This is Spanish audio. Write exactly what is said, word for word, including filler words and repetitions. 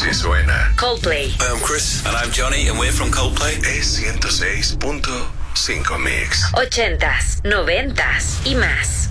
Así suena Coldplay. Hi, I'm Chris. And I'm Johnny, and we're from Coldplay. Es ciento seis punto cinco Mix. Ochentas, noventas y más.